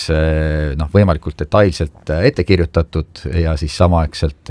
noh, võimalikult detailselt ette kirjutatud ja siis samaaegselt,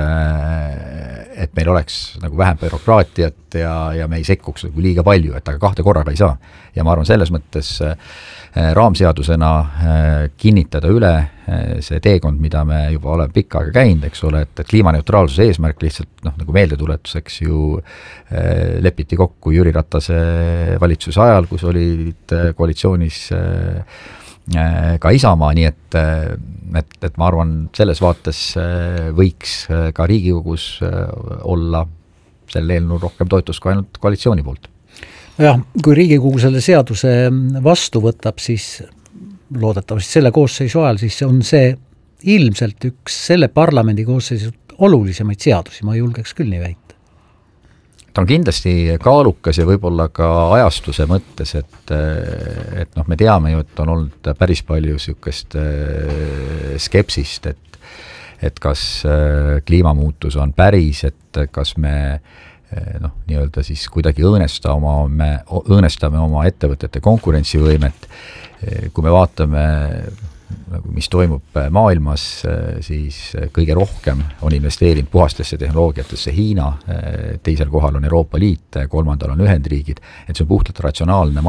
et meil oleks nagu vähem bürokraatiat ja me ei sekkuks nagu liiga palju, et aga kahte korraga ei saa. Ja ma arvan, selles mõttes raamseadusena kinnitada üle see teekond, mida me juba oleme pikka aega käinud, eks ole, et kliimaneutraalsuse eesmärk lihtsalt noh, nagu meeldetuletuseks ju lepiti kokku Jüri Ratase valitsuse ajal, kus olid koalitsioonis ka Isamaa, nii et ma arvan, selles vaates võiks ka Riigikogus olla selle eelnõu rohkem toetust kui ainult koalitsiooni poolt. Jah, kui Riigikogu selle seaduse vastu võtab, siis loodetavasti selle koosseisu ajal, siis on see ilmselt üks selle parlamendi koosseisu olulisemaid seadusi, ma julgeks küll nii väita. Ta on kindlasti kaalukas ja võib-olla ka ajastuse mõttes, et noh, me teame ju, et on olnud päris palju sükest skepsist, et kas kliimamuutus on päris, et kas me noh, nii-öelda siis kuidagi õõnestame oma ettevõtete konkurentsivõimet. Kui me vaatame, mis toimub maailmas, siis kõige rohkem on investeerinud puhastesse tehnoloogiatesse Hiina, teisel kohal on Euroopa Liit, kolmandal on Ühendriigid, et see on puhtalt ratsionaalne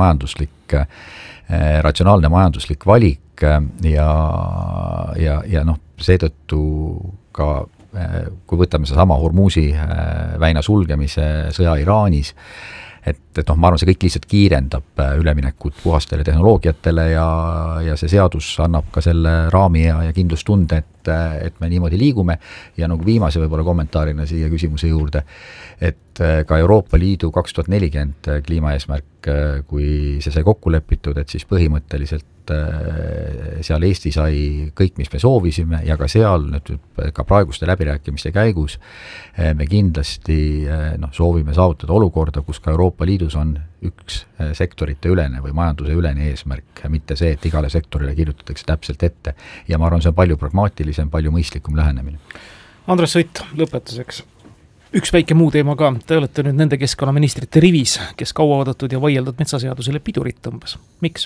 majanduslik valik ja noh, seetõttu ka kui võtame see sama Hormuzi väina sulgemise sõja Iraanis, et noh, ma arvan, see kõik lihtsalt kiirendab üleminekut puhastele tehnoloogiatele ja see seadus annab ka selle raami ja kindlustunde, et me niimoodi liigume ja nagu viimase võib-olla kommentaarina siia küsimuse juurde, et ka Euroopa Liidu 2040 kliimaeesmärk, kui see sai kokku lepitud, et siis põhimõtteliselt seal Eesti sai kõik, mis me soovisime ja ka seal nüüd ka praeguste läbirääkimiste käigus me kindlasti soovime saavutada olukorda, kus ka Euroopa Liidus on üks sektorite ülene või majanduse ülene eesmärk, mitte see, et igale sektorile kirjutatakse täpselt ette. Ja ma arvan, see on palju pragmaatilisem, palju mõistlikum lähenemine. Andres Sutt, lõpetuseks. Üks väike muu teema ka. Te olete nüüd nende keskkonnaministrite rivis, kes kaua oodatud ja vaieldud metsaseadusele pidurit tõmbas. Miks?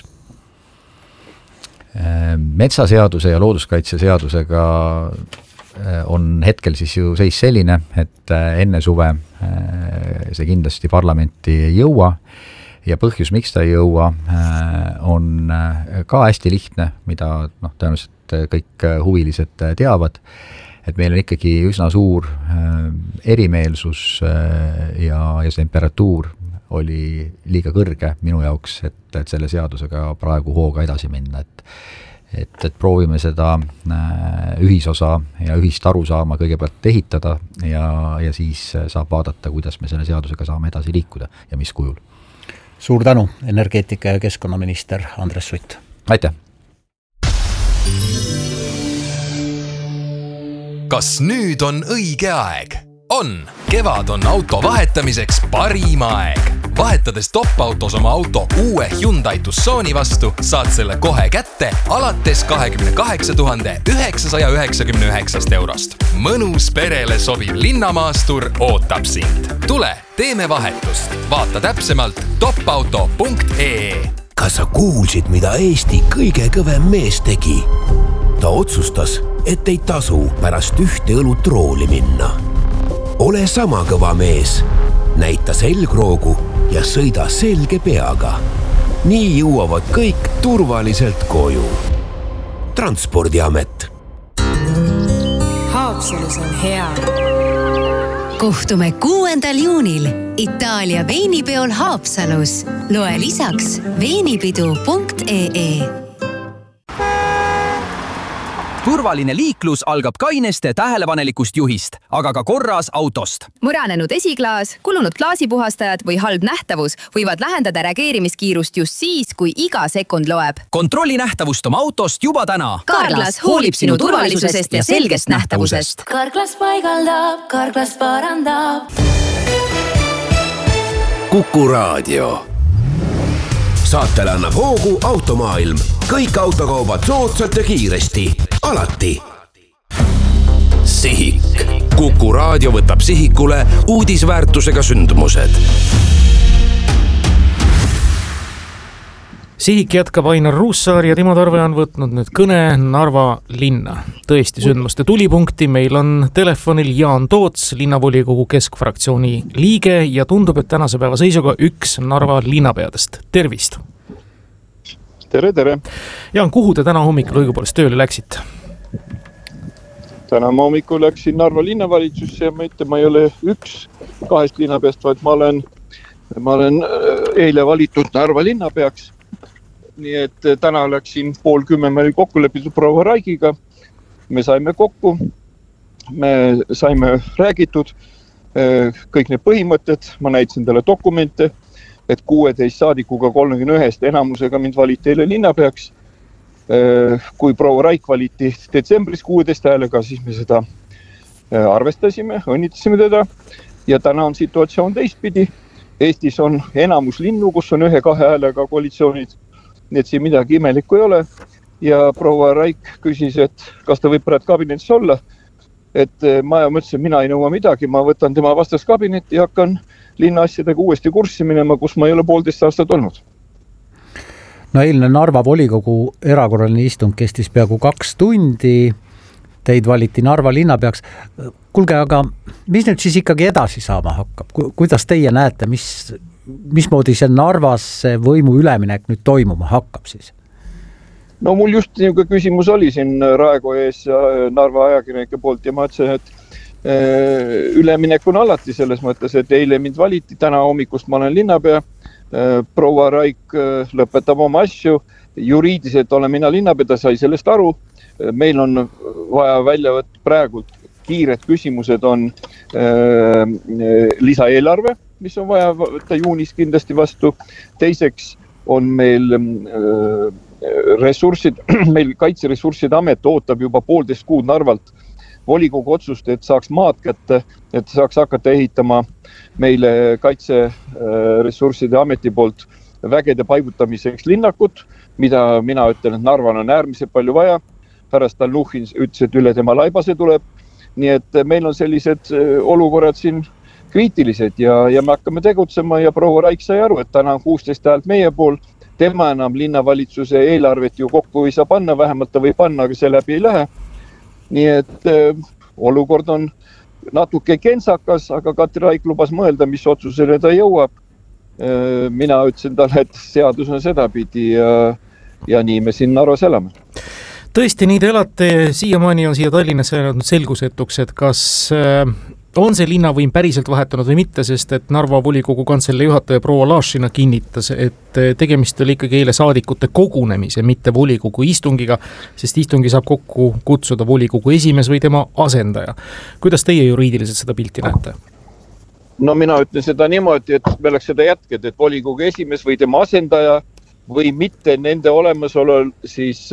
Metsaseaduse ja looduskaitseseadusega on hetkel siis ju seis selline, et enne suve see kindlasti parlamenti ei jõua ja põhjus, miks ta ei jõua, on ka hästi lihtne, mida tõenäoliselt kõik huvilised teavad, et meil on ikkagi üsna suur erimeelsus ja see temperatuur oli liiga kõrge minu jaoks, et selle seadusega praegu hooga edasi minna, et proovime seda ühisosa ja ühist arusaama kõigepealt ehitada ja siis saab vaadata, kuidas me selle seadusega saame edasi liikuda ja mis kujul. Suur tänu, energeetika- ja keskkonnaminister Andres Sutt. Aitäh! Kas nüüd on õige aeg? On! Kevad on auto vahetamiseks parim aeg. Vahetades top-autos oma auto uue Hyundai Tucsoni vastu, saad selle kohe kätte alates 28 999 eurost. Mõnus perele sobiv linnamaastur ootab sind. Tule, teeme vahetust. Vaata täpsemalt topauto.ee. Kas sa kuulsid, mida Eesti kõige kõvem mees tegi? Ta otsustas, et ei tasu pärast ühte õlut rooli minna. Ole sama kõva mees, näita selgroogu ja sõida selge peaga. Nii jõuavad kõik turvaliselt koju. Transpordiamet. Haapsalus on hea. Kohtume 6. juunil Itaalia veinipeol Haapsalus. Loe lisaks veinipidu.ee. Turvaline liiklus algab kaineste tähelepanelikust juhist, aga ka korras autost. Muranenud esiklaas, kulunud klaasipuhastajad või halb nähtavus võivad lähendada reageerimiskiirust just siis, kui iga sekund loeb. Kontrolli nähtavust oma autost juba täna. Carglass hoolib sinu turvalisusest ja selgest nähtavusest. Carglass paigaldab, Carglass parandab. Kuku Raadio. Saatele annab hoogu Automaailm. Kõik autokaubad soodsalt ja kiiresti. Alati. Sihik. Kuku Raadio võtab sihikule uudisväärtusega sündmused. Sihik jätkab Ainar Ruussaar ja Timo Tarve on võtnud nüüd kõne Narva linna. Tõesti sündmuste tulipunkti, meil on telefonil Jaan Toots, linnavolikogu keskfraktsiooni liige ja tundub, et tänase päeva seisuga üks Narva linnapeadest. Tervist! Tere, tere! Jaan, kuhu te täna hommikul õigupoolest tööle läksite? Täna hommikul läksin Narva linnavalitsusse ja ma ei ole üks kahest linnapeast, vaid ma olen eile valitud Narva linnapeaks. Nii et täna läksin 9:30, me oli kokku lepitud proua Raigiga. Me saime kokku, me saime räägitud kõik need põhimõtted, ma näitasin talle dokumente, et 16 saadikuga 31 enamusega mind valiti eile linnapeaks. Kui proua Raik valiti detsembris 16 häälega, siis me seda arvestasime, õnnitasime teda ja täna on situatsioon teistpidi. Eestis on enamus linnu, kus on 1-2 häälega koalitsioonid. Nii et siin midagi imelikku ei ole. Ja proua Raik küsis, et kas ta võib praegu kabinetis olla. Et ma mõtlesin, mina ei nõua midagi, ma võtan tema vastast kabinetti ja hakkan linna asjadega uuesti kurssi minema, kus ma ei ole 1,5 aastat olnud. No eilne Narva volikogu erakorraline istung kestis peaaegu 2 tundi. Teid valiti Narva linnapeaks. Kulge, aga mis nüüd siis ikkagi edasi saama hakkab? Kuidas teie näete, mismoodi see Narvas võimu üleminek nüüd toimuma hakkab siis? No mul just niisugune küsimus oli siin Raego ees Narva ajakirjanike poolt ja ma ütlesin, et üleminek on alati selles mõttes, et eile mind valiti, täna hommikust ma olen linnapea, proua Raik lõpetab oma asju, juriidiliselt olen mina linnapea, ta sai sellest aru, meil on vaja välja võtta praegult kiired küsimused on lisaeelarve, mis on vaja võtta juunis kindlasti vastu. Teiseks on meil ressursid, meil Kaitseressursside Amet ootab juba 1,5 kuud Narvalt volikogu otsust, et saaks maad kätte, et saaks hakata ehitama meile Kaitseressursside Ameti poolt vägede paigutamiseks linnakut, mida mina ütlen, et Narval on äärmiselt palju vaja. Pärast Stalnuhhin ütles, et üle tema laibase tuleb. Nii et meil on sellised olukorrad siin kriitilised ja me hakkame tegutsema ja proua Raik sai aru, et täna on 16 häält meie pool. Tema enam linnavalitsuse eelarvet ju kokku ei saa panna, vähemalt ta võib panna, aga see läbi ei lähe. Nii et olukord on natuke kentsakas, aga Katri Raik lubas mõelda, mis otsusele ta jõuab. Mina ütlesin talle, et seadus on sedapidi ja nii me siin Narvas elame. Tõesti, nii te elate, siiamaani on siia Tallinnasse jäänud selgusetuks, et kas on see linnavõim päriselt vahetanud või mitte, sest et Narva volikogu kantselei juhataja proua Lašina kinnitas, et tegemist oli ikkagi eile saadikute kogunemise, mitte volikogu istungiga, sest istungi saab kokku kutsuda volikogu esimees või tema asendaja. Kuidas teie juriidiliselt seda pilti näete? No mina ütlen seda niimoodi, et me oleks seda jätked, et volikogu esimees või tema asendaja või mitte nende olemasolul siis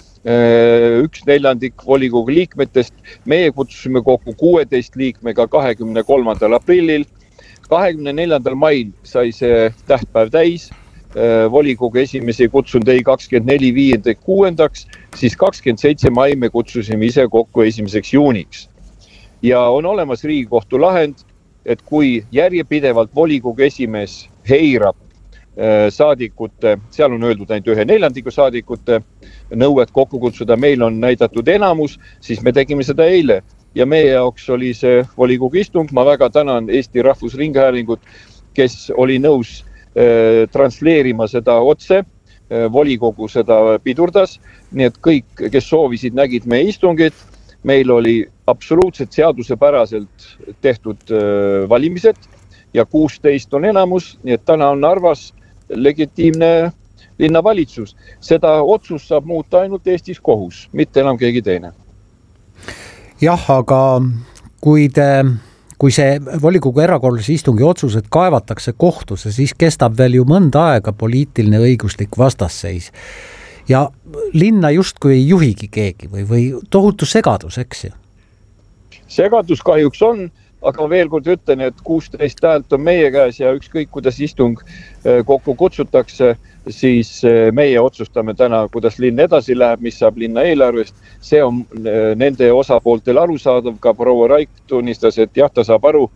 1/4 volikogu liikmetest. Meie kutsusime kokku 16 liikmega 23. aprillil. 24. mail sai see tähtpäev täis. Volikogu esimees ei kutsunud ei 24. 5. 6. Siis 27. mai me kutsusime ise kokku 1. juuniks. Ja on olemas Riigikohtu lahend, et kui järjepidevalt volikogu esimees heirab saadikute, seal on öeldud ainult 1/4 saadikute nõuet kokku kutsuda, meil on näidatud enamus, siis me tegime seda eile ja meie jaoks oli see volikogu istung. Ma väga tänan Eesti Rahvusringhäälingut, kes oli nõus transleerima seda otse, volikogu seda pidurdas, nii et kõik, kes soovisid, nägid meie istungit. Meil oli absoluutselt seadusepäraselt tehtud valimised ja 16 on enamus, nii et täna on Narvas legitiimne linnavalitsus. Seda otsust saab muuta ainult Eestis kohus, mitte enam keegi teine. Jah, aga kui see volikogu erakorralise istungi otsused kaevatakse kohtusse, siis kestab veel ju mõnda aega poliitiline õiguslik vastasseis. Ja linna justkui ei juhigi keegi või tohutu segadus, eks ju? Segadus kahjuks on, aga veel kord ütlen, et 16 häält on meie käes ja ükskõik kuidas istung kokku kutsutakse, siis meie otsustame täna, kuidas linn edasi läheb, mis saab linna eelarvest. See on nende osapooltel arusaadav, ka proua Raik tunnistas, et jah, ta saab aru,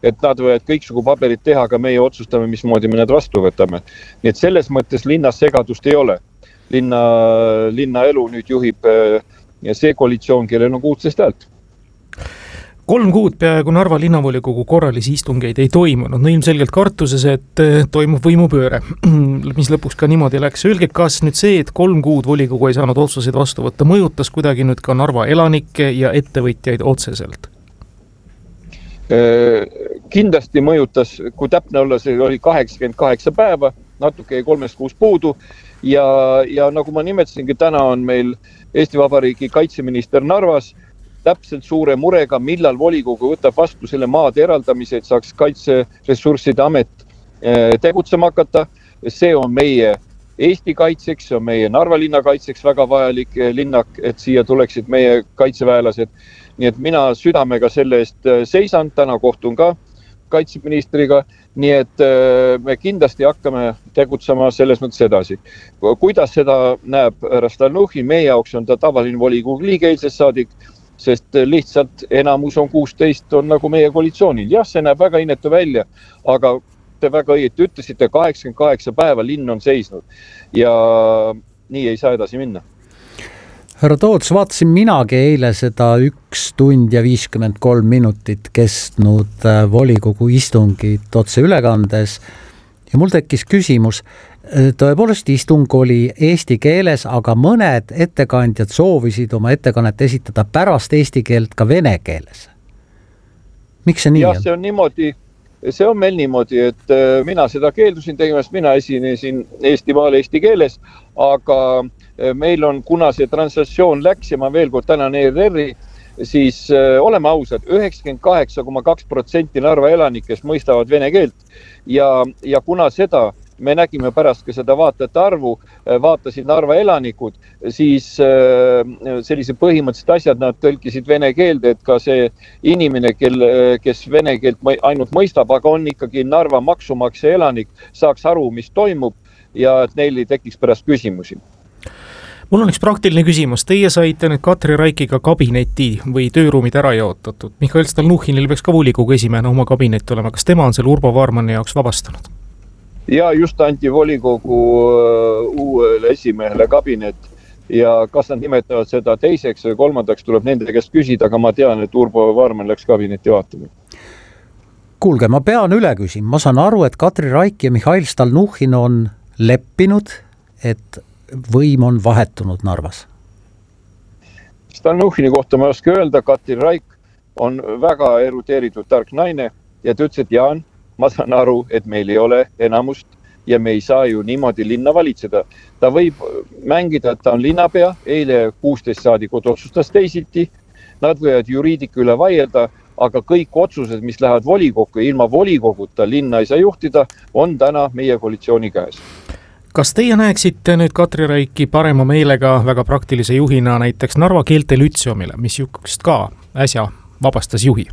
et nad võivad kõiksugu paberid teha, aga meie otsustame, mismoodi me need vastu võtame. Nii et selles mõttes linnas segadust ei ole. Linna elu nüüd juhib see koalitsioon, kellel on 16 häält. 3 kuud peaaegu Narva linnavolikogu korralisi istungeid ei toimunud. No ilmselgelt kartuses, et toimub võimupööre, mis lõpuks ka niimoodi läks. Öelge, kas nüüd see, et 3 kuud volikogu ei saanud otsuseid vastu võtta, mõjutas kuidagi nüüd ka Narva elanikke ja ettevõtjaid otseselt? Kindlasti mõjutas, kui täpne olla, see oli 88 päeva, natuke 3 kuus puudu ja nagu ma nimetasingi, täna on meil Eesti Vabariigi kaitseminister Narvas täpselt suure murega, millal volikogu võtab vastu selle maade eraldamise, et saaks kaitseressursside amet tegutsema hakata. See on meie Eesti kaitseks, see on meie Narva linna kaitseks väga vajalik linnak, et siia tuleksid meie kaitseväelased. Nii et mina südamega selle eest seisan, täna kohtun ka kaitseministriga, nii et me kindlasti hakkame tegutsema selles mõttes edasi. Kuidas seda näeb Stalnuhhin, meie jaoks on ta tavaline volikogu liige eilsest saadik, sest lihtsalt enamus on 16, on nagu meie koalitsioonil. Jah, see näeb väga inetu välja, aga te väga õieti ütlesite, 88 päeva linn on seisnud ja nii ei saa edasi minna. Härra Toots, vaatasin minagi eile seda 1 tund ja 53 minutit kestnud volikogu istungit otse ülekandes ja mul tekkis küsimus, tõepoolest istung oli eesti keeles, aga mõned ettekandjad soovisid oma ettekannet esitada pärast eesti keelt ka vene keeles. Miks see nii on? See on meil niimoodi, et mina seda keeldusin tegemast, mina esinesin Eestimaal eesti keeles, aga meil on, kuna see translatsioon läks ja ma veel kord tänan ERR-i, siis oleme ausad, 98,2% Narva elanikest mõistavad vene keelt ja kuna seda me nägime pärast ka seda vaatajate arvu, vaatasid Narva elanikud, siis sellise põhimõtteliselt asjad nad tõlkisid vene keelde, et ka see inimene, kes vene keelt ainult mõistab, aga on ikkagi Narva maksumaksja elanik, saaks aru, mis toimub ja et neil ei tekiks pärast küsimusi. Mul on üks praktiline küsimus. Teie saite nüüd Katri Raikiga kabineti või tööruumid ära jaotatud. Mihhail Stalnuhhinil peaks ka volikogu esimene oma kabinet olema. Kas tema on selle Urbo Vaarmanni jaoks vabastanud? Ja just anti volikogu uuele esimehele kabinet ja kas nad nimetavad seda teiseks või kolmandaks tuleb nende käest küsida, aga ma tean, et Urbo Vaarmann läks kabineti vaatama. Kuulge, ma pean üle küsima. Ma saan aru, et Katri Raik ja Mihhail Stalnuhhin on leppinud, et võim on vahetunud Narvas. Stalnuhhini kohta ma ei oska öelda, Katri Raik on väga eruteeritud tark naine ja ta ütles, et Jaan, ma saan aru, et meil ei ole enamust ja me ei saa ju niimoodi linna valitseda. Ta võib mängida, et ta on linnapea, eile 16 saadikut otsustas teisiti, nad võivad juriidika üle vaielda, aga kõik otsused, mis lähevad volikokku, ilma volikoguta linna ei saa juhtida, on täna meie koalitsiooni käes. Kas teie näeksite nüüd Katri Raiki parema meelega väga praktilise juhina näiteks Narva keelte lütseumile, mis just ka äsja vabastas juhi?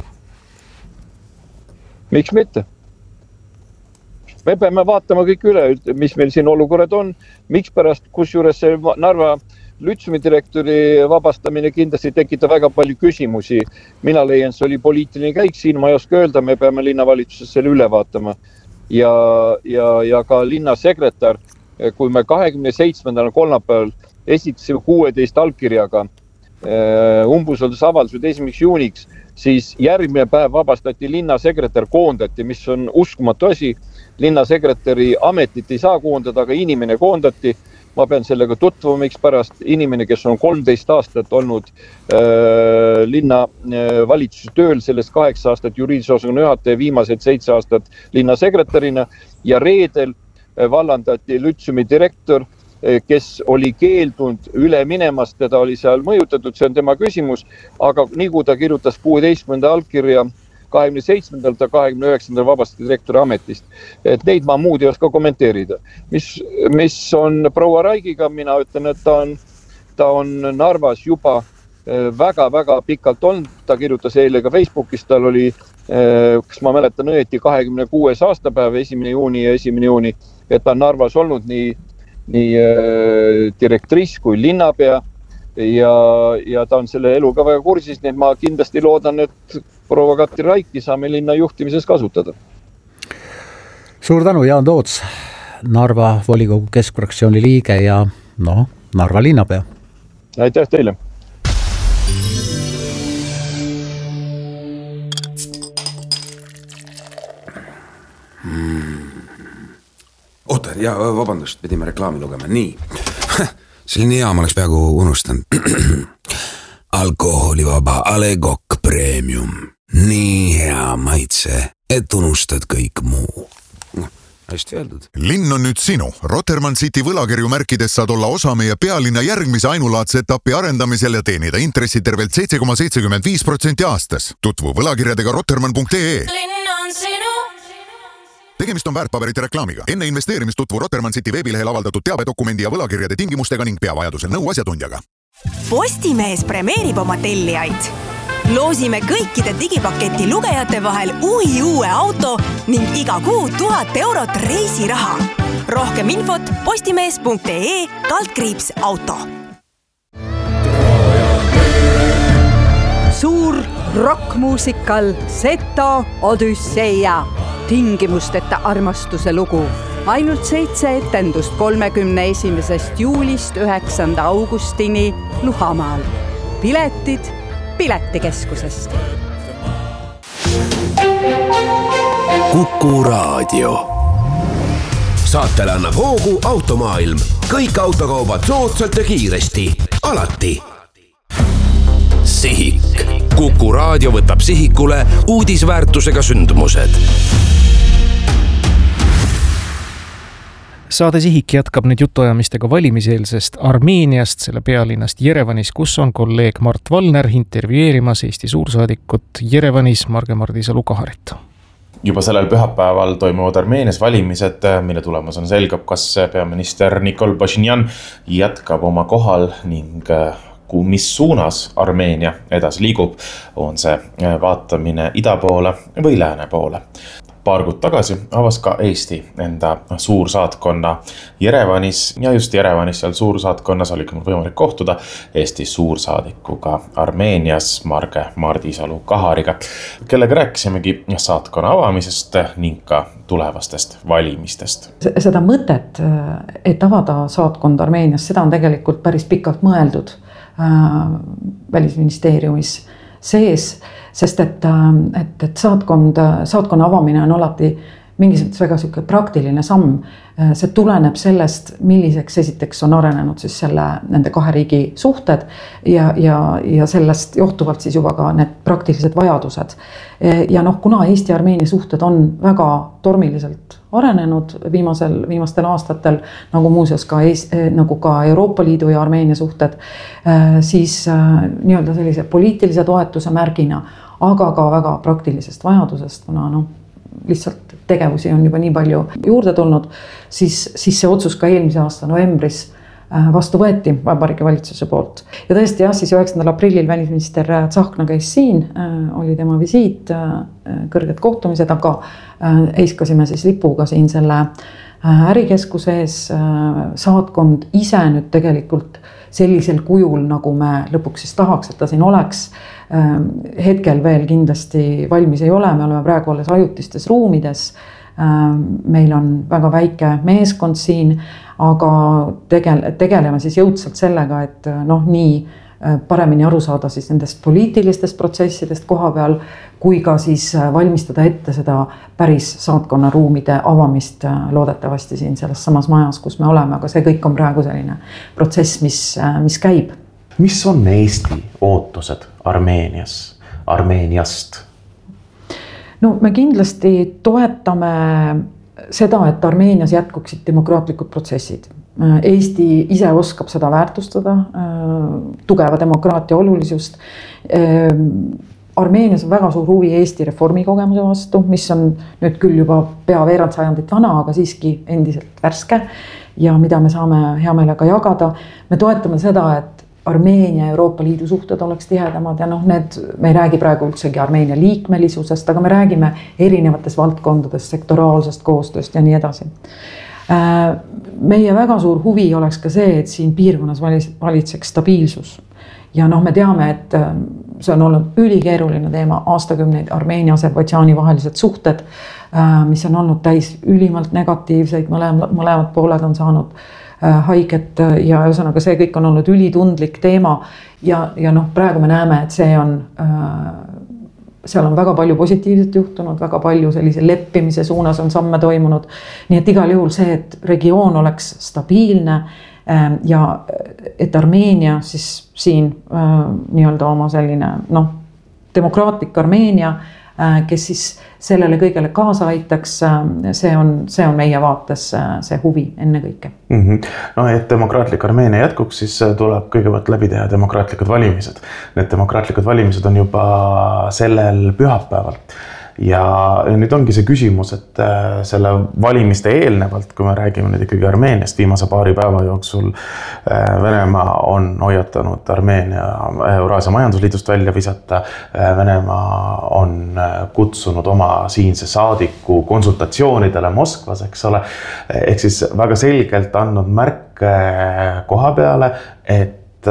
Miks mitte? Me peame vaatama kõik üle, mis meil siin olukorrad on, miks pärast, kusjuures see Narva lütseumi direktori vabastamine kindlasti tekitab väga palju küsimusi. Mina leian, see oli poliitiline käik, siin ma ei oska öelda, me peame linnavalitsuses selle üle vaatama. Ja ka linnasekretär, kui me 27. kolmapäeval esitasime 16 allkirjaga umbusaldusavaldused 1. juuniks, siis järgmine päev vabastati linnasekretär, koondati, mis on uskumatu asi. Linnasekretäri ametit ei saa koondada, aga inimene koondati. Ma pean sellega tutvuma, miks pärast inimene, kes on 13 aastat olnud linna valitsuse tööl, sellest 8 aastat juriidilise osakonna juhataja, viimased 7 aastat linnasekretärina ja reedel vallandati lütseumi direktor, kes oli keeldunud üle minemast, teda oli seal mõjutatud, see on tema küsimus, aga nii kui ta kirjutas 16. allkirja 27. ta 29. vabastati direktori ametist. Et neid ma muud ei oska kommenteerida. Mis on proua Raigiga, mina ütlen, et ta on Narvas juba väga-väga pikalt olnud, ta kirjutas eile ka Facebookis, tal oli, kas ma mäletan õieti, 26. aastapäev, 1. juuni ja 1. juuni, et ta on Narvas olnud nii direktriss kui linnapea ja ta on selle eluga väga kursis, nii et ma kindlasti loodan, et proua Katri Raiki saame linna juhtimises kasutada. Suur tänu, Jaan Toots, Narva volikogu keskfraktsiooni liige ja Narva linnapea. Aitäh teile! Oota, ja vabandust, pidime reklaami lugema. Nii, selline hea ma oleks peaaegu unustanud. Alkoholivaba A. Le Coq Premium. Nii hea maitse, et unustad kõik muu. Hästi öeldud. Linn on nüüd sinu. Rotermann City võlakirju märkides saad olla osa meie pealinna järgmise ainulaadse etapi arendamisel ja teenida intressi tervelt 7,75% aastas. Tutvu võlakirjadega rotermann.ee. Linn on sinu. Tegemist on väärtpaberite reklaamiga. Enne investeerimist tutvu Rotermann City veebilehel avaldatud teabedokumendi ja võlakirjade tingimustega ning pea vajadusel nõu asjatundjaga. Postimees premeerib oma tellijaid. Loosime kõikide digipaketi lugejate vahel uue auto ning iga kuu 1000 eurot reisiraha. Rohkem infot postimees.ee/auto. Suur rockmuusikal Seto Odüsseia. Tingimusteta armastuse lugu. Ainult 7 etendust 31. juulist 9. augustini Luhamaal. Piletid Piletikeskusest. Kuku Raadio. Saatele annab hoogu Automaailm. Kõik autokaubad soodsalt ja kiiresti. Alati. Sihik. Kuku Raadio võtab sihikule uudisväärtusega sündmused. Saade Sihik jätkab nüüd jutuajamistega valimiseelsest Armeeniast, selle pealinnast Jerevanis, kus on kolleeg Mart Valner intervjueerimas Eesti suursaadikut Jerevanis Marge Mardisalu-Kaharit. Juba sellel pühapäeval toimuvad Armeenias valimised, mille tulemusena selgub, kas peaminister Nikol Pashinyan jätkab oma kohal ning mis suunas Armeenia edasi liigub, on see vaatamine ida poole või lääne poole. Paar kuud tagasi avas ka Eesti enda suursaatkonna Jerevanis ja just Jerevanis seal suursaatkonnas oligi mul võimalik kohtuda Eesti suursaadikuga Armeenias Marge Mardisalu-Kahariga, kellega rääkisimegi saatkonna avamisest ning ka tulevastest valimistest. Seda mõtet, et avada saatkond Armeenias, seda on tegelikult päris pikalt mõeldud välisministeeriumis sees, sest et saatkonna avamine on alati mingisugune väga selline praktiline samm. See tuleneb sellest, milliseks esiteks on arenenud siis nende kahe riigi suhted ja sellest johtuvalt siis juba ka need praktilised vajadused. Ja kuna Eesti ja Armeenia suhted on väga tormiliselt arenenud viimastel aastatel, nagu muuseas nagu ka Euroopa Liidu ja Armeenia suhted, siis nii-öelda sellise poliitilise toetuse märgina, aga ka väga praktilisest vajadusest, kuna lihtsalt tegevusi on juba nii palju juurde tulnud, siis see otsus ka eelmise aasta novembris vastu võeti Vabariigi valitsuse poolt. Ja tõesti siis 9. aprillil välisminister Tsahkna käis siin, oli tema visiit, kõrged kohtumised, aga heiskasime siis lipuga siin selle ärikeskuse ees. Saatkond ise nüüd tegelikult sellisel kujul, nagu me lõpuks siis tahaks, et ta siin oleks, hetkel veel kindlasti valmis ei ole, me oleme praegu alles ajutistes ruumides, meil on väga väike meeskond siin, aga tegeleme siis jõudsalt sellega, et nii paremini aru saada siis nendest poliitilistest protsessidest koha peal, kui ka siis valmistada ette seda päris saatkonna ruumide avamist loodetavasti siin selles samas majas, kus me oleme, aga see kõik on praegu selline protsess, mis käib. Mis on Eesti ootused Armeeniast? Me kindlasti toetame seda, et Armeenias jätkuksid demokraatlikud protsessid. Eesti ise oskab seda väärtustada, tugeva demokraatia olulisust. Armeenias on väga suur huvi Eesti reformikogemuse vastu, mis on nüüd küll juba pea veerand sajandit vana, aga siiski endiselt värske ja mida me saame hea meelega jagada. Me toetame seda, et Armeenia ja Euroopa Liidu suhted oleks tihedamad ja me ei räägi praegu üldsegi Armeenia liikmelisusest, aga me räägime erinevates valdkondades, sektoraalsest koostööst ja nii edasi. Meie väga suur huvi oleks ka see, et siin piirkonnas valitseks stabiilsus. Ja me teame, et see on olnud ülikeeruline teema aastakümneid Armeenia, Aserbaidžaani vahelised suhted, mis on olnud täis ülimalt negatiivseid, mõlemad pooled on saanud haiget ja ühesõnaga see kõik on olnud ülitundlik teema ja praegu me näeme, et seal on väga palju positiivset juhtunud, väga palju sellise leppimise suunas on samme toimunud. Nii et igal juhul see, et regioon oleks stabiilne ja et Armeenia siis siin nii-öelda oma selline demokraatlik Armeenia, kes siis sellele kõigele kaasa aitaks, see on meie vaates see huvi enne kõike. Et demokraatlik Armeenia jätkuks, siis tuleb kõigepealt läbi teha demokraatlikud valimised. Need demokraatlikud valimised on juba sellel pühapäeval. Ja nüüd ongi see küsimus, et selle valimiste eelnevalt, kui me räägime nüüd ikkagi Armeeniast, viimase paari päeva jooksul Venemaa on hoiatanud Armeenia Euraasia majandusliidust välja visata. Venemaa on kutsunud oma siinse saadiku konsultatsioonidele Moskvas, eks ole. Ehk siis väga selgelt andnud märke koha peale, et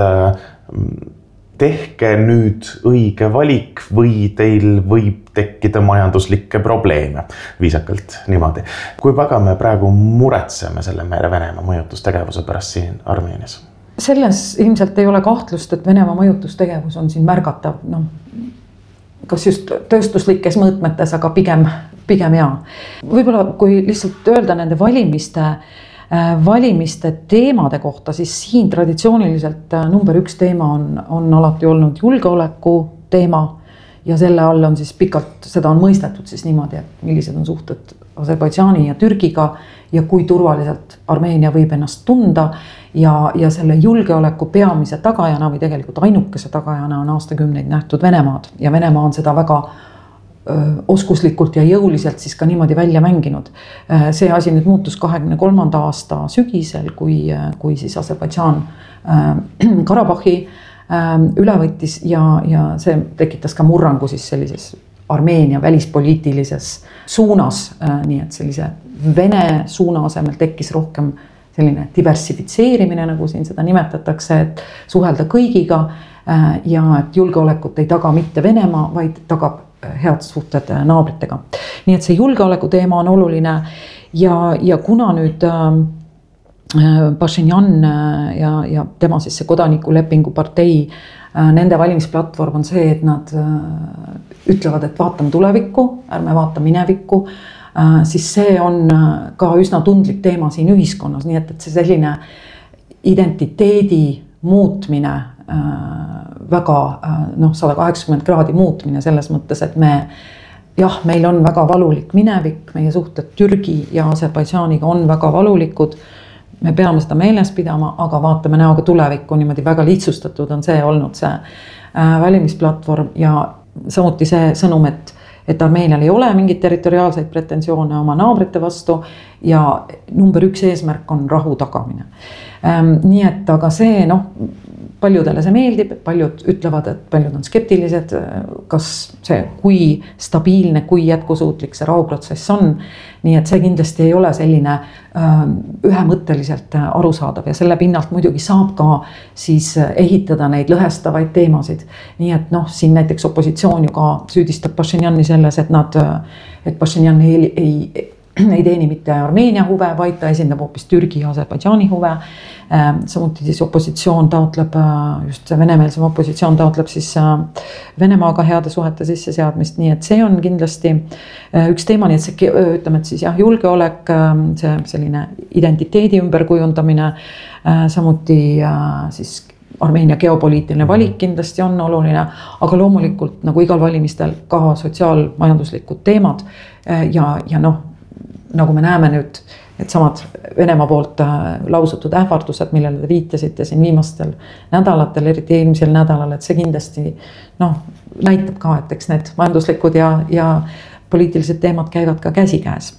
tehke nüüd õige valik või teil võib tekkida majanduslikke probleeme, viisakalt niimoodi. Kui väga me praegu muretseme selle Venemaa mõjutustegevuse pärast siin Armeenias? Selles ilmselt ei ole kahtlust, et Venemaa mõjutustegevus on siin märgatav, kas just tööstuslikes mõõtmetes, aga pigem jaa. Võib-olla kui lihtsalt öelda nende valimiste teemade kohta, siis siin traditsiooniliselt number 1 teema on alati olnud julgeoleku teema ja selle all on siis pikalt, seda on mõistetud siis niimoodi, et millised on suhted Aserbaidžaani ja Türgiga ja kui turvaliselt Armeenia võib ennast tunda ja selle julgeoleku peamise tagajana või tegelikult ainukese tagajana on aastakümneid nähtud Venemaad ja Venemaa on seda väga oskuslikult ja jõuliselt siis ka niimoodi välja mänginud. See asi nüüd muutus 23. aasta sügisel, kui siis Aserbaidžaan Karabahhi üle võttis ja see tekitas ka murrangu siis sellises Armeenia välispoliitilises suunas, nii et sellise Vene suuna asemel tekkis rohkem selline diversifitseerimine, nagu siin seda nimetatakse, et suhelda kõigiga ja et julgeolekut ei taga mitte Venemaa, vaid tagab head suhted naabritega. Nii et see julgeoleku teema on oluline ja kuna nüüd Pashinyan ja tema siis see kodanikulepingu partei, nende valimisplatvorm on see, et nad ütlevad, et vaatame tulevikku, ärme vaata minevikku, siis see on ka üsna tundlik teema siin ühiskonnas, nii et see selline identiteedi muutmine väga 180 kraadi muutmine selles mõttes, et meil on väga valulik minevik, meie suhted Türgi ja Aserbaidžaaniga on väga valulikud, me peame seda meeles pidama, aga vaatame näoga tulevikku, niimoodi väga lihtsustatud on see olnud see valimisplatvorm ja samuti see sõnum, et Armeenial ei ole mingit territoriaalseid pretensioone oma naabrite vastu ja number 1 eesmärk on rahu tagamine. Nii et aga see paljudele see meeldib, paljud ütlevad, et paljud on skeptilised, kas see, kui stabiilne, kui jätkusuutlik see rahuprotsess on. Nii et see kindlasti ei ole selline ühemõtteliselt arusaadav ja selle pinnalt muidugi saab ka siis ehitada neid lõhestavaid teemasid. Nii et siin näiteks opositsioon ju ka süüdistab Pashinyani selles, et Pashinyan ei teeni mitte Armeenia huve, vaid ta esindab hoopis Türgi ja Aserbaidžaani huve. Samuti siis opositsioon taotleb, just venemeelsem opositsioon taotleb siis Venemaaga heade suhete sisse seadmist, nii et see on kindlasti üks teema, nii et see ütleme, et siis julgeolek, see selline identiteedi ümberkujundamine, samuti siis Armeenia geopoliitiline valik kindlasti on oluline, aga loomulikult nagu igal valimistel ka sotsiaalmajanduslikud teemad ja nagu me näeme nüüd, et samad Venemaa poolt lausutud ähvardused, millele te viitasite siin viimastel nädalatel, eriti eelmisel nädalal, et see kindlasti näitab ka, et eks need majanduslikud ja poliitilised teemad käivad ka käsikäes.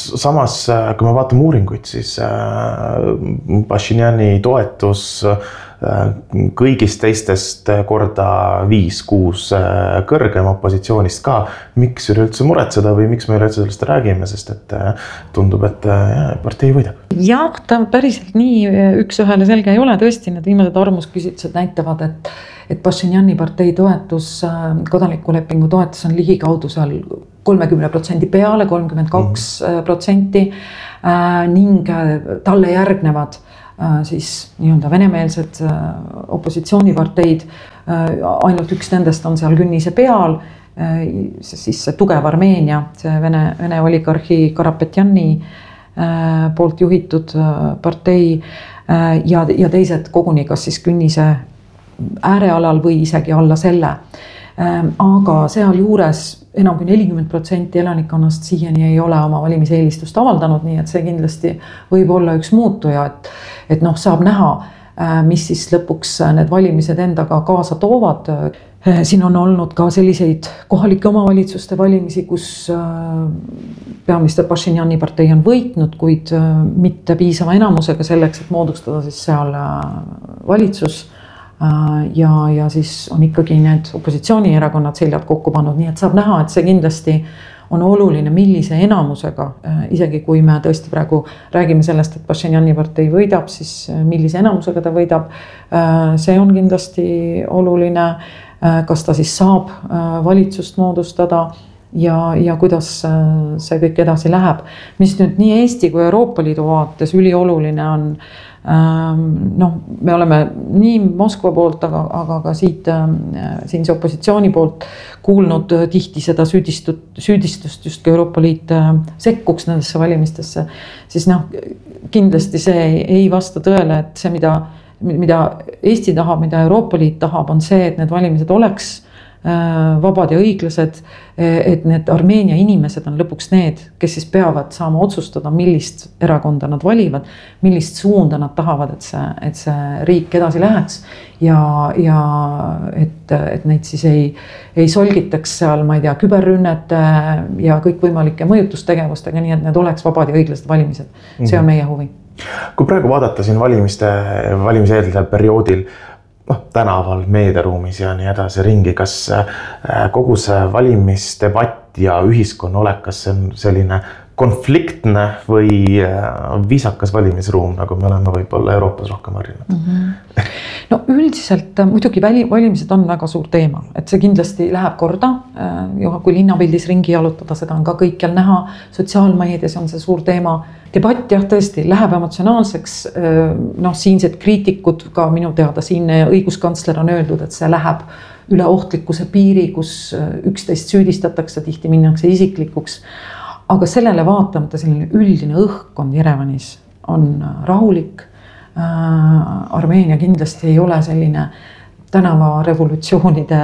Samas, kui me vaatame uuringuid, siis Pashinyani toetus kõigist teistest korda 5-6 kõrgem opositsioonist ka. Miks üleüldse muretseda või miks me üleüldse sellest räägime, sest et tundub, et partei võidab? Jah, ta päriselt nii üks-ühele selge ei ole, tõesti need viimased arvamusküsitlused näitavad, et Pashinjani partei toetus, kodanikulepingu toetus on ligikaudu seal 30% peale, 32% ning talle järgnevad siis nii-öelda venemeelsed opositsiooniparteid, ainult üks nendest on seal künnise peal, siis see tugev Armeenia, see Vene oligarhi Karapetjani poolt juhitud partei ja teised koguni kas siis künnise äärealal või isegi alla selle. Aga seal juures enam kui 40% elanikkonnast siiani ei ole oma valimiseelistust avaldanud, nii et see kindlasti võib olla üks muutuja, et saab näha, mis siis lõpuks need valimised endaga kaasa toovad. Siin on olnud ka selliseid kohalike omavalitsuste valimisi, kus peaminister Pashinjani partei on võitnud, kuid mitte piisava enamusega selleks, et moodustada siis seal valitsus. Ja siis on ikkagi need opositsioonierakonnad seljad kokku pannud, nii et saab näha, et see kindlasti on oluline, millise enamusega, isegi kui me tõesti praegu räägime sellest, et Pashinjani partei võidab, siis millise enamusega ta võidab, see on kindlasti oluline, kas ta siis saab valitsust moodustada ja kuidas see kõik edasi läheb. Mis nüüd nii Eesti kui Euroopa Liidu vaates ülioluline on, me oleme nii Moskva poolt, aga ka siinse opositsiooni poolt kuulnud tihti seda süüdistust just Euroopa Liit sekkuks nendesse valimistesse, siis kindlasti see ei vasta tõele, et see, mida Eesti tahab, mida Euroopa Liit tahab, on see, et need valimised oleks vabad ja õiglased, et need Armeenia inimesed on lõpuks need, kes siis peavad saama otsustada, millist erakonda nad valivad, millist suunda nad tahavad, et see riik edasi läheks ja et neid siis ei solgitaks seal, ma ei tea, küberrünnete ja kõikvõimalike mõjutustegevustega, nii et need oleks vabad ja õiglased valimised. See on meie huvi. Kui praegu vaadata siin valimiseelsel perioodil tänaval, meediaruumis ja nii edasi ringi, kas kogu see valimisdebatt ja ühiskonna olek, kas see on selline konfliktne või viisakas valimisruum, nagu me oleme võib-olla Euroopas rohkem harjunud? No üldiselt muidugi valimised on väga suur teema, et see kindlasti läheb korda, kui linnapildis ringi jalutada, seda on ka kõikjal näha, sotsiaalmeedias on see suur teema. Debatt jah, tõesti läheb emotsionaalseks, siinsed kriitikud, ka minu teada siin õiguskantsler on öeldud, et see läheb üle ohtlikkuse piiri, kus üksteist süüdistatakse, tihti minnakse isiklikuks. Aga sellele vaatamata selline üldine õhkkond Jerevanis on rahulik. Armeenia kindlasti ei ole selline tänavarevolutsioonide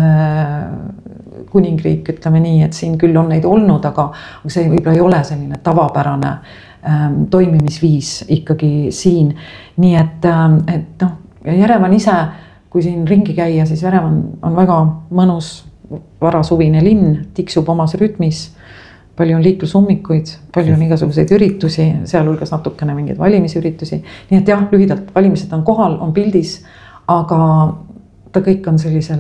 kuningriik, ütleme nii, et siin küll on neid olnud, aga see võib-olla ei ole selline tavapärane toimimisviis ikkagi siin. Nii et Jerevan ise, kui siin ringi käia, siis Jerevan on väga mõnus varasuvine linn, tiksub omas rütmis, palju on liiklusummikuid, palju on igasuguseid üritusi, sealhulgas natukene mingeid valimisüritusi. Nii et jah, lühidalt valimised on kohal, on pildis, aga ta kõik on sellisel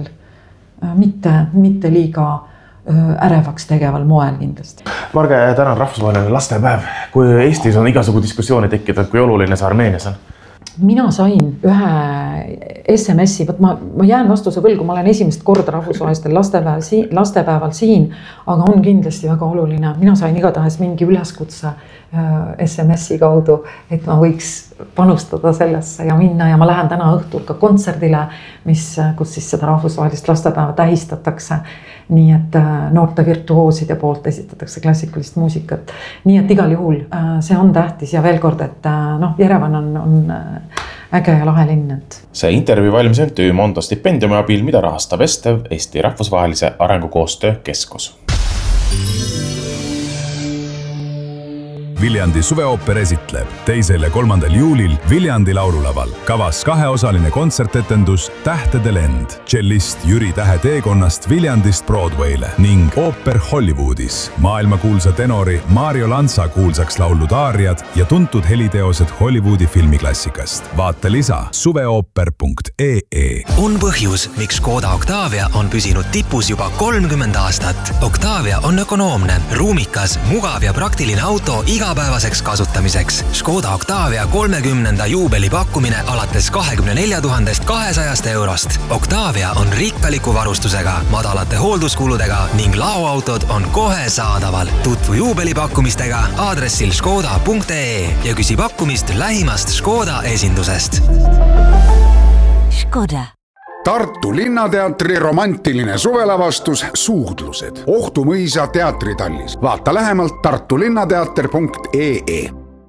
mitte liiga ärevaks tegeval moel kindlasti. Marge, tänan, rahvusvaheline lastepäev. Kui Eestis on igasugu diskussiooni tekkinud, kui oluline see Armeenias on? Mina sain ühe SMS-i, ma jään vastuse võlgu, ma olen esimest korda rahvusvahelistel lastepäeval siin, aga on kindlasti väga oluline. Mina sain igatahes mingi üleskutse SMS-i kaudu, et ma võiks panustada sellesse ja minna ja ma lähen täna õhtul ka kontserdile, kus siis seda rahvusvahelist lastepäeva tähistatakse. Nii et noorte virtuooside poolt esitatakse klassikalist muusikat. Nii et igal juhul see on tähtis ja veel kord, et Jerevan on äge ja lahe linn. See intervjuu valmis MTÜ Mondo stipendiumi abil, mida rahastab Estev, Eesti Rahvusvahelise Arengukoostöö Keskus. Viljandi suveooper esitleb 2. ja 3. juulil Viljandi laululaval. Kavas 2-osaline kontsertetendus Tähtede lend, tšellist Jüri Tähe teekonnast Viljandist Broadway'le ning ooper Hollywoodis. Maailmakuulsa tenori Mario Lanza kuulsaks laulud aariad ja tuntud heliteosed Hollywoodi filmiklassikast. Vaata lisa suveooper.ee. On põhjus, miks Škoda Octavia on püsinud tipus juba 30 aastat. Octavia on ökonoomne, ruumikas, mugav ja praktiline auto igapäevaseks kasutamiseks. Škoda Octavia 30. juubeli pakkumine alates 24 200 eurost. Octavia on rikkaliku varustusega, madalate hoolduskuludega ning laoautod on kohe saadaval. Tutvu juubelipakkumistega aadressil škoda.ee ja küsi pakkumist lähimast Škoda esindusest. Škoda. Tartu Linnateatri romantiline suvelavastus Suudlused. Ohtu mõisa teatritallis. Vaata lähemalt tartulinnateater.ee.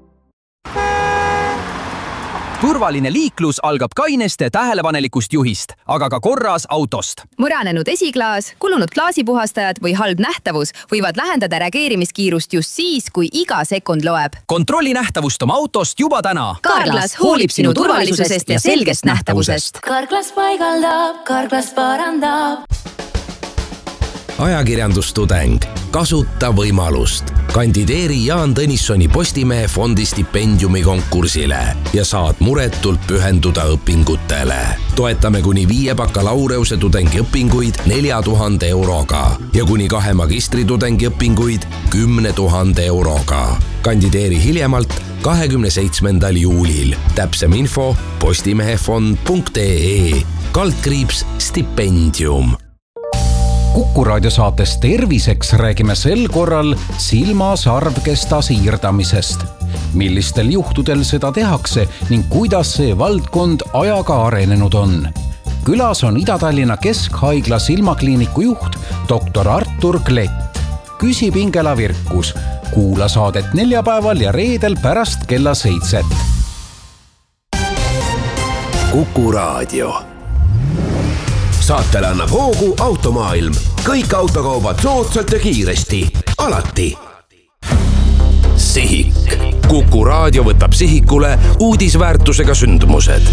Turvaline liiklus algab kaineste tähelepanelikust juhist, aga ka korras autost. Mõranenud esiklaas, kulunud klaasipuhastajad või halb nähtavus võivad lähendada reageerimiskiirust just siis, kui iga sekund loeb. Kontrolli nähtavust oma autost juba täna. Carglass hoolib sinu turvalisusest ja selgest nähtavusest. Carglass paigaldab, Carglass parandab. Ajakirjandustudeng. Kasuta võimalust. Kandideeri Jaan Tõnissoni Postimehe fondi stipendiumi konkursile ja saad muretult pühenduda õpingutele. Toetame kuni 5 bakalaureuse tudengi õpinguid 4000 euroga ja kuni 2 magistritudengi õpinguid 10 000 euroga. Kandideeri hiljemalt 27. juulil. Täpsem info postimehefond.ee /stipendium. Kuku raadiosaates Terviseks räägime sel korral silmasarvkesta siirdamisest. Millistel juhtudel seda tehakse ning kuidas see valdkond ajaga arenenud on. Külas on Ida-Tallinna Keskhaigla silmakliiniku juht dr. Artur Klett. Küsib Ingela Virkus. Kuula saadet neljapäeval ja reedel pärast kella 7. Kuku raadio. Saatele annab hoogu Automaailm. Kõik autokaubad soodsalt ja kiiresti. Alati. Sihik. Kuku raadio võtab sihikule uudisväärtusega sündmused.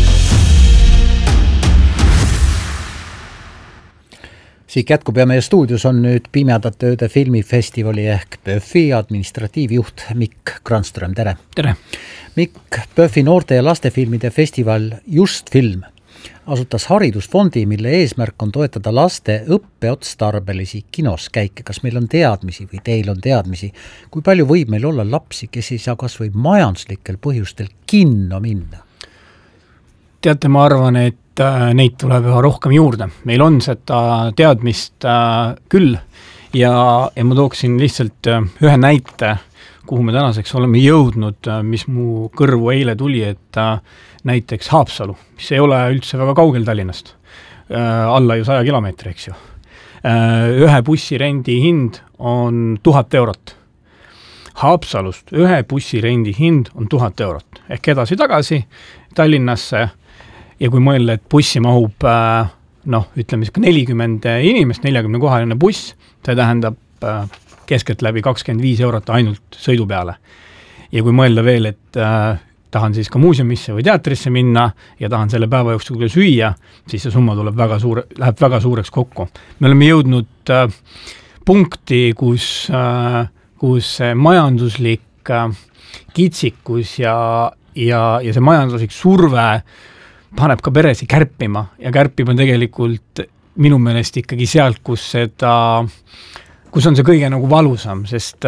Siik jätkub ja meie stuudios on nüüd Pimedate ööde filmifestivali ehk PÖFFi administratiivjuht Mikk Granström. Tere! Tere! Mikk, PÖFFi noorte- ja lastefilmide festival Just Film asutas haridusfondi, mille eesmärk on toetada laste õppeotstarbelisi kinos käike. Kas meil on teadmisi või teil on teadmisi, kui palju võib meil olla lapsi, kes ei saa kas või majanduslikel põhjustel kinno minna? Teate, ma arvan, et neid tuleb üha rohkem juurde. Meil on seda teadmist küll ja ma tooksin lihtsalt ühe näite, kuhu me tänaseks oleme jõudnud, mis mu kõrvu eile tuli, et näiteks Haapsalu, mis ei ole üldse väga kaugel Tallinnast, alla ju 100 kilomeetri, eks ju. Ühe bussirendi hind on 1000 eurot. Haapsalust ühe bussirendi hind on 1000 eurot. Ehk edasi-tagasi Tallinnasse ja kui mõelda, et bussi mahub ütleme 40 inimest, 40 kohaline buss, see tähendab keskelt läbi 25 eurot ainult sõidu peale. Ja kui mõelda veel, et tahan siis ka muuseumisse või teatrisse minna ja tahan selle päeva jooksul küll süüa, siis see summa tuleb läheb väga suureks kokku. Me oleme jõudnud punkti, kus majanduslik kitsikus ja see majanduslik surve paneb ka peresi kärpima ja kärpima tegelikult minu meelest ikkagi sealt, kus on see kõige nagu valusam, sest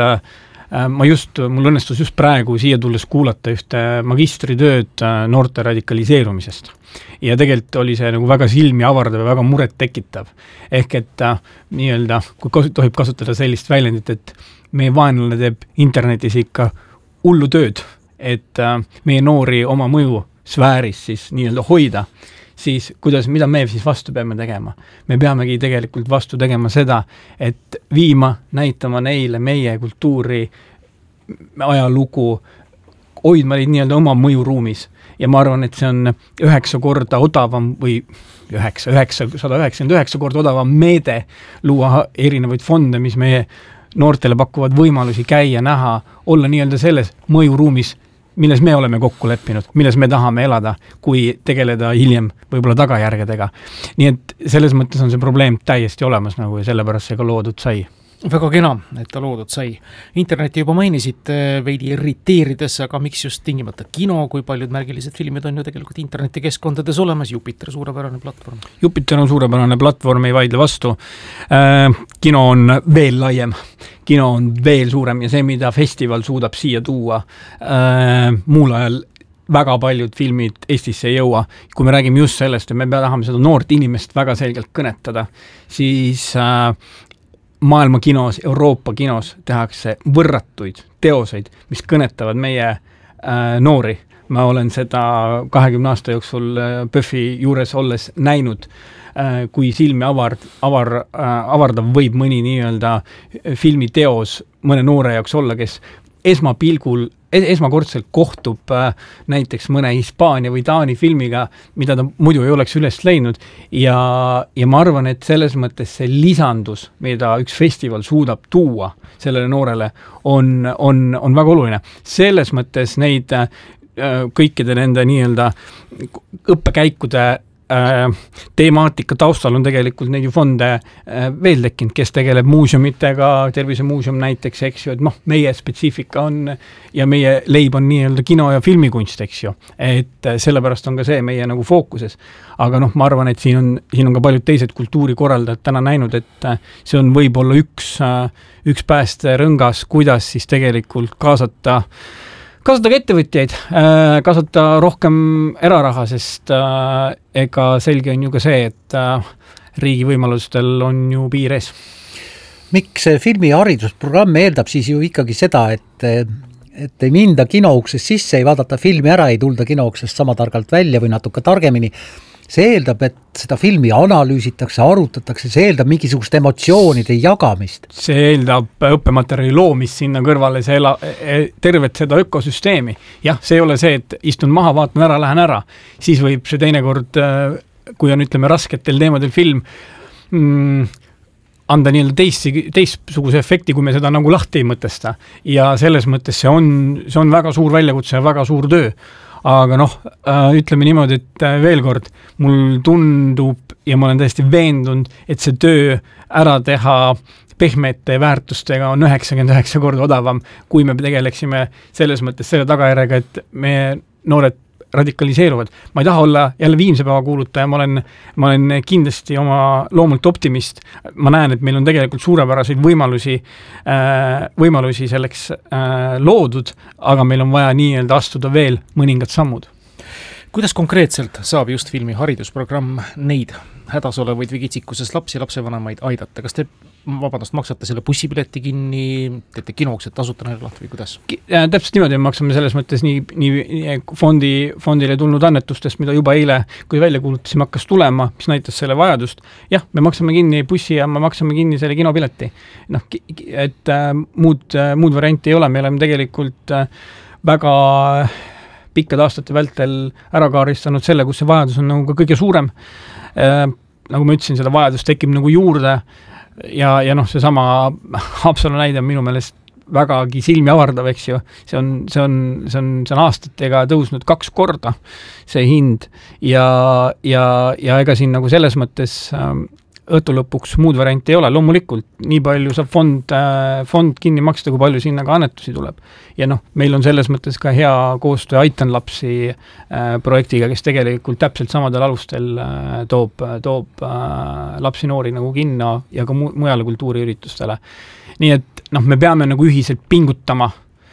mul õnnestus just praegu siia tulles kuulata ühte magistritööd noorte radikaliseerumisest. Ja tegelikult oli see nagu väga silmi avardav ja väga muret tekitav. Ehk et nii-öelda, kui tohib kasutada sellist väljendit, et meie vaenlane teeb internetis ikka hullu tööd, et meie noori oma mõju sfääris siis nii-öelda hoida, siis mida me siis vastu peame tegema? Me peamegi tegelikult vastu tegema seda, et näitama neile meie kultuuri, ajalugu, hoidma neid nii-öelda oma mõjuruumis. Ja ma arvan, et see on 9 korda odavam või 199 korda odavam meede luua erinevaid fonde, mis meie noortele pakuvad võimalusi käia, näha, olla nii-öelda selles mõjuruumis, milles me oleme kokku leppinud, milles me tahame elada, kui tegeleda hiljem võib-olla tagajärgedega. Nii et selles mõttes on see probleem täiesti olemas nagu ja sellepärast see ka loodud sai. Väga kena, et ta loodud sai. Interneti juba mainisid veidi irriteerides, aga miks just tingimata kino, kui paljud märgilised filmid on ju tegelikult internetikeskkondades olemas, Jupiter suurepärane platvorm. Jupiter on suurepärane platvorm, ei vaidle vastu. Kino on veel laiem, kino on veel suurem ja see, mida festival suudab siia tuua muul ajal väga paljud filmid Eestisse ei jõua. Kui me räägime just sellest, et me tahame seda noort inimest väga selgelt kõnetada, siis maailma kinos, Euroopa kinos tehakse võrratuid teoseid, mis kõnetavad meie noori. Ma olen seda 20 aasta jooksul PÖFi juures olles näinud, kui silmi avardav võib mõni nii-öelda filmiteos mõne noore jaoks olla, kes esmakordselt kohtub näiteks mõne Hispaania või Taani filmiga, mida ta muidu ei oleks üles leidnud ja ma arvan, et selles mõttes see lisandus, mida üks festival suudab tuua sellele noorele, on väga oluline. Selles mõttes neid kõikide nende nii-öelda õppekäikude teemaatika taustal on tegelikult neid ju fonde veel tekkinud, kes tegeleb muuseumitega, tervisemuuseum näiteks, eks ju, et meie spetsiifika on ja meie leib on nii-öelda kino- ja filmikunst, eks ju, et sellepärast on ka see meie nagu fookuses. Aga ma arvan, et siin on ka paljud teised kultuurikorraldajad täna näinud, et see on võib-olla üks päästerõngas, kuidas siis tegelikult kaasata ka ettevõtjaid, kaasata rohkem eraraha, sest ega selge on ju ka see, et riigi võimalustel on ju piir ees. Miks filmi haridusprogramm eeldab siis ju ikkagi seda, et ei minda kinouksest sisse, ei vaadata filmi ära, ei tulda kinouksest sama targalt välja või natuke targemini. See eeldab, et seda filmi analüüsitakse, arutatakse, see eeldab mingisugust emotsioonide jagamist. See eeldab õppematerjali loomist sinna kõrvale, tervet seda ökosüsteemi. Jah, see ei ole see, et istun maha, vaatan ära, lähen ära. Siis võib see teinekord, kui on ütleme rasketel teemadel film, anda nii-öelda teistsuguse efekti, kui me seda nagu lahti ei mõtesta. Ja selles mõttes see on väga suur väljakutse ja väga suur töö. Aga ütleme niimoodi, et veel kord, mul tundub ja ma olen täiesti veendunud, et see töö ära teha pehmete väärtustega on 99 korda odavam, kui me tegeleksime selles mõttes selle tagajärjega, et me noored radikaliseeruvad. Ma ei taha olla jälle viimse päeva kuulutaja, ma olen kindlasti oma loomult optimist. Ma näen, et meil on tegelikult suurepäraseid võimalusi selleks loodud, aga meil on vaja nii-öelda astuda veel mõningad sammud. Kuidas konkreetselt saab just filmi haridusprogramm neid hädas olevaid või kitsikuses lapsi ja lapsevanemaid aidata? Kas te, maksate selle bussipileti kinni, teete kinouksed tasuta neile lahti või kuidas? Täpselt niimoodi maksame selles mõttes nii fondile tulnud annetustest, mida juba eile, kui välja kuulutasime, hakkas tulema, mis näitas selle vajadust. Jah, me maksame kinni bussi ja me maksame kinni selle kinopileti. Et muud varianti ei ole, me oleme tegelikult väga pikkade aastate vältel ära kaaristanud selle, kus see vajadus on nagu kõige suurem. Nagu ma ütlesin, seda vajadus tekib nagu juurde ja seesama Haapsalu näide on minu meelest vägagi silmi avardav, eks ju. See on aastatega tõusnud 2 korda see hind ja ega siin nagu selles mõttes õhtu lõpuks muud varianti ei ole. Loomulikult nii palju saab fond kinni maksta, kui palju sinna ka annetusi tuleb. Ja meil on selles mõttes ka hea koostöö Aitan lapsi projektiga, kes tegelikult täpselt samadel alustel toob lapsi noori nagu kinno ja ka mujale kultuuriüritustele. Nii et me peame nagu ühiselt pingutama,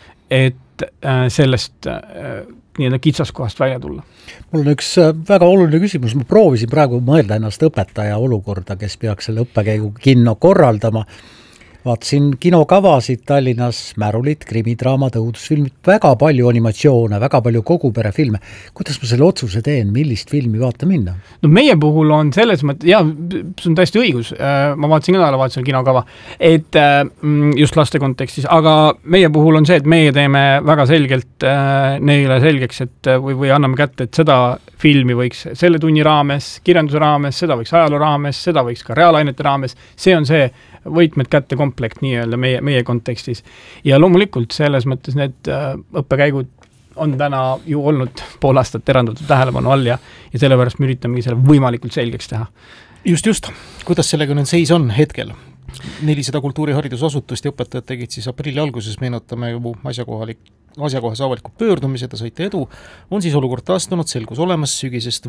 et sellest nii-öelda kitsaskohast välja tulla. Mul on üks väga oluline küsimus, ma proovisin praegu mõelda ennast õpetaja olukorda, kes peaks selle õppekäigu kinno korraldama. Vaatasin kinokavasid Tallinnas, märulid, krimidraamad, õudusfilmid, väga palju animatsioone, väga palju koguperefilme. Kuidas ma selle otsuse teen, millist filmi vaata minna? Meie puhul on selles mõttes, see on täiesti õigus, ma vaatasin ka nädalavahetusel kinokava, et just laste kontekstis, aga meie puhul on see, et meie teeme väga selgelt neile selgeks, et või anname kätte, et seda filmi võiks selle tunni raames, kirjanduse raames, seda võiks ajaloo raames, seda võiks ka reaalainete raames, see on see võitmed kätte komplekt nii-öelda meie kontekstis. Ja loomulikult selles mõttes need õppekäigud on täna ju olnud pool aastat erandatud tähelepanu all ja sellepärast me üritamegi selle võimalikult selgeks teha. Just. Kuidas sellega nüüd seis on hetkel? 400 kultuuriharidusasutust ja õpetajad tegid siis aprilli alguses, meenutame ju asjakohase avaliku pöördumise, ta saite edu. On siis olukord taastunud, selgus olemas, sügisest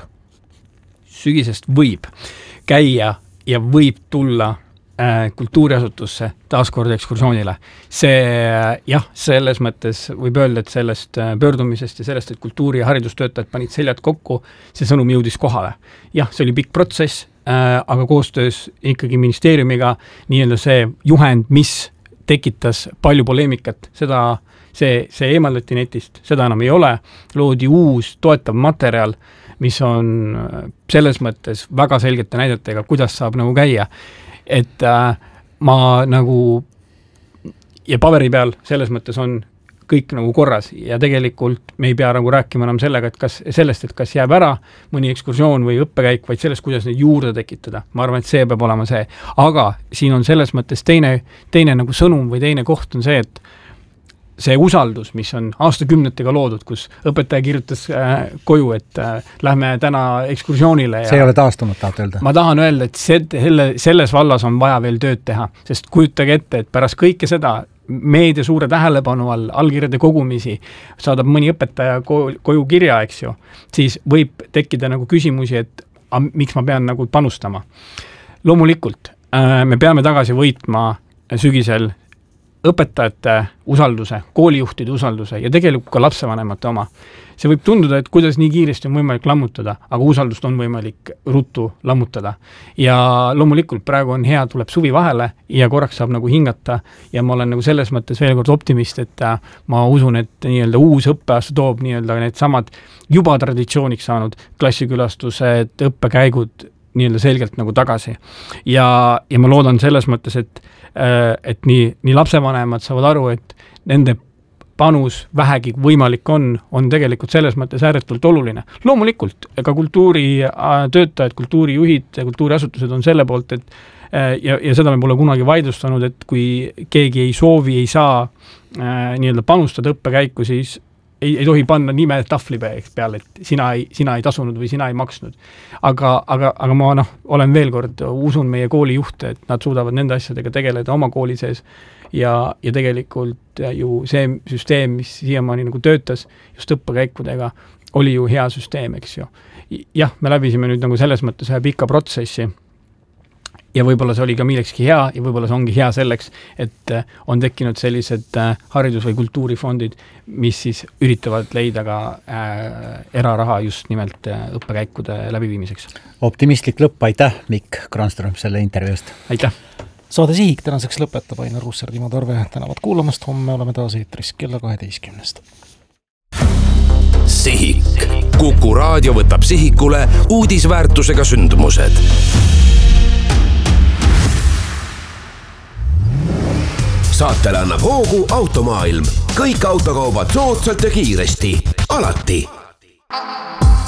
võib käia ja võib tulla kultuuriasutusse taaskord ekskursioonile. See selles mõttes võib öelda, et sellest pöördumisest ja sellest, et kultuuri- ja haridustöötajad panid seljad kokku, see sõnum jõudis kohale. Jah, see oli pikk protsess, aga koostöös ikkagi ministeeriumiga nii-öelda see juhend, mis tekitas palju poleemikat, see eemaldati netist, seda enam ei ole, loodi uus toetav materjal, mis on selles mõttes väga selgete näidetega, kuidas saab nagu käia. Et ma nagu ja paberi peal selles mõttes on kõik nagu korras ja tegelikult me ei pea nagu rääkima enam sellega, et kas jääb ära mõni ekskursioon või õppekäik, vaid sellest, kuidas neid juurde tekitada. Ma arvan, et see peab olema see. Aga siin on selles mõttes teine nagu sõnum või teine koht on see, et see usaldus, mis on aastakümnetega loodud, kus õpetaja kirjutas koju, et lähme täna ekskursioonile. See ei ole taastunud, tahad öelda? Ma tahan öelda, et selles vallas on vaja veel tööd teha, sest kujutage ette, et pärast kõike seda meedia suure tähelepanu all, allkirjade kogumisi, saadab mõni õpetaja koju kirja, eks ju, siis võib tekkida nagu küsimusi, et miks ma pean nagu panustama. Loomulikult, me peame tagasi võitma sügisel õpetajate usalduse, koolijuhtide usalduse ja tegelikult ka lapsevanemate oma. See võib tunduda, et kuidas nii kiiresti on võimalik lammutada, aga usaldust on võimalik ruttu lammutada. Ja loomulikult praegu on hea, tuleb suvi vahele ja korraks saab nagu hingata ja ma olen nagu selles mõttes veel kord optimist, et ma usun, et nii-öelda uus õppeaasta toob nii-öelda need samad juba traditsiooniks saanud klassikülastused, õppekäigud nii-öelda selgelt nagu tagasi. Ja ma loodan selles mõttes, et nii lapsevanemad saavad aru, et nende panus vähegi võimalik on tegelikult selles mõttes ääretult oluline. Loomulikult, ka kultuuritöötajad, kultuurijuhid ja kultuuriasutused on selle poolt, et ja seda me pole kunagi vaidlustanud, et kui keegi ei soovi, ei saa nii-öelda panustada õppekäiku, siis ei tohi panna nime tahvli peale, et sina ei tasunud või sina ei maksnud. Aga ma olen veel kord, usun meie koolijuhte, et nad suudavad nende asjadega tegeleda oma kooli sees ja tegelikult ju see süsteem, mis siiamaani nagu töötas just õppekäikudega, oli ju hea süsteem, eks ju. Jah, me läbisime nüüd nagu selles mõttes ühe pika protsessi ja võib-olla see oli ka millekski hea ja võib-olla see ongi hea selleks, et on tekkinud sellised haridus- või kultuurifondid, mis siis üritavad leida ka eraraha just nimelt õppekäikude läbiviimiseks. Optimistlik lõpp, aitäh Mikk Granström selle intervjuust. Aitäh! Saade Sihik tänaseks lõpetab Ainar Ruussaar, Timo Tarve tänavat kuulamast, homme oleme taas eetris kella 12. Sihik. Kuku raadio võtab sihikule uudisväärtusega sündmused. Saatele annab hoogu Automaailm. Kõik autokaubad soodsalt ja kiiresti. Alati.